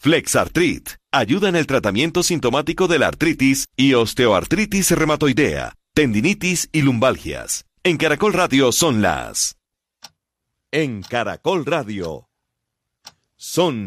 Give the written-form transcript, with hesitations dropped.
Flexartrit ayuda en el tratamiento sintomático de la artritis y osteoartritis reumatoidea, tendinitis y lumbalgias. En Caracol Radio son las... En Caracol Radio son